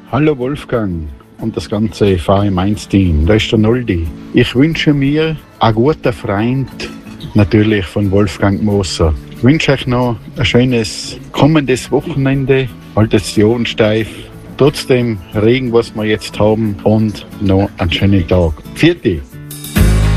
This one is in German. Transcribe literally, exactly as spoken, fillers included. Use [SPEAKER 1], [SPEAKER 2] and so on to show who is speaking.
[SPEAKER 1] Hallo Wolfgang und das ganze Fahre Mainz Team. Da ist der Noldi. Ich wünsche mir einen guten Freund, natürlich von Wolfgang Moser. Ich wünsche euch noch ein schönes kommendes Wochenende. Haltet die Ohren steif. Trotzdem Regen, was wir jetzt haben, und noch einen schönen Tag. Vierte.